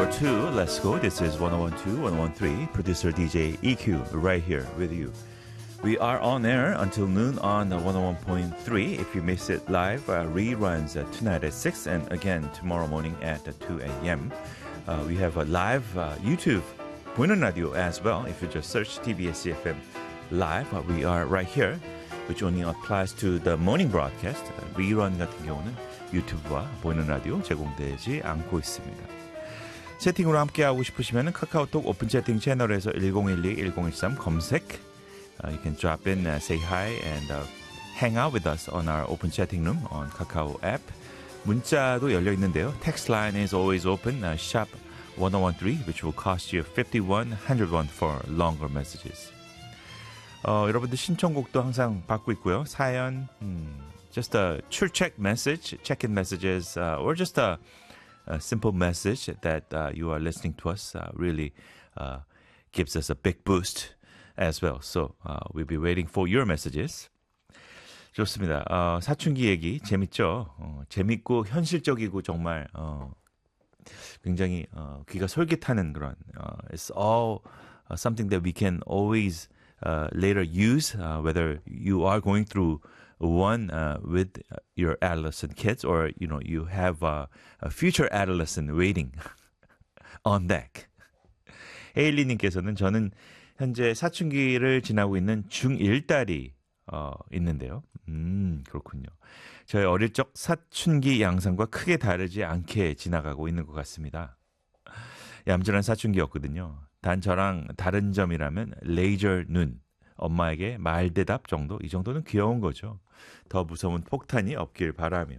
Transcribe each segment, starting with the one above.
hour 2. Let's go. This is 1012, 1013. Producer DJ EQ right here with you. We are on air until noon on 101.3. If you miss it live, reruns tonight at 6 and again tomorrow morning at 2 a.m. We have a live YouTube 보이는 라디오 as well. If you just search TBS EFM live, we are right here, which only applies to the morning broadcast. rerun 같은 경우는 유튜브와 보이는 라디오 제공되지 않고 있습니다. 채팅으로 함께하고 싶으시면 카카오톡 오픈 채팅 채널에서 1012-1013 검색. You can drop in, say hi, and hang out with us on our open chatting room on Kakao app. 문자도 열려 있는데요. Text line is always open, sharp 1013, which will cost you 51-101 for longer messages. 여러분들 신청곡도 항상 받고 있고요. 사연, just a check message, check-in messages, or just a simple message that you are listening to us really gives us a big boost as well. So we'll be waiting for your messages. 좋습니다. 사춘기 얘기 재밌죠? 재밌고 현실적이고 정말 굉장히 귀가 솔깃하는 그런 it's all something that we can always later use whether you are going through one with your adolescent kids or you have a future adolescent waiting on deck. 헤일리님께서는 저는 현재 사춘기를 지나고 있는 중1 딸이 있는데요. 그렇군요. 저의 어릴 적 사춘기 양상과 크게 다르지 않게 지나가고 있는 것 같습니다. 얌전한 사춘기였거든요. 단 저랑 다른 점이라면 레이저 눈, 엄마에게 말대답 정도, 이 정도는 귀여운 거죠. 더 무서운 폭탄이 없길 바라며.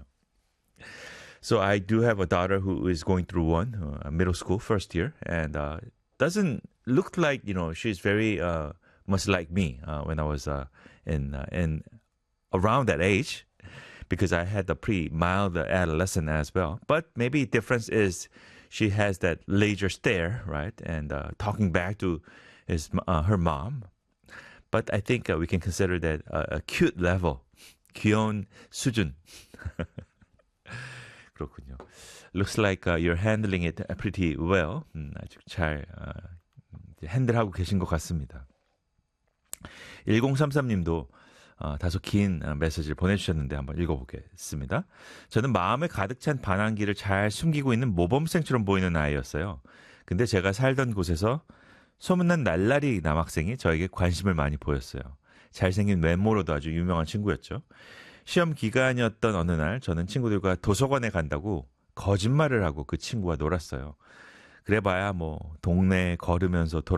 So I do have a daughter who is going through one, middle school, first year, and doesn't look like, she's very much like me when I was in around that age, because I had the pretty mild adolescent as well. But maybe difference is she has that laser stare, right? And talking back to her mom. But I think we can consider that a cute level. 귀여운 수준. 그렇군요. Looks like you're handling it pretty well. 아주 잘 핸들하고 계신 것 같습니다. 1033님도 다소 긴 메시지를 보내주셨는데 한번 읽어보겠습니다. 저는 마음에 가득 찬 반항기를 잘 숨기고 있는 모범생처럼 보이는 아이였어요. 근데 제가 살던 곳에서 소문난 날라리 남학생이 저에게 관심을 많이 보였어요. 잘생긴 외모로도 아주 유명한 친구였죠. 시험 기간이었던 어느 날 저는 친구들과 도서관에 간다고 거짓말을 하고 그 친구와 놀았어요. 그래봐야 동네 걸으면서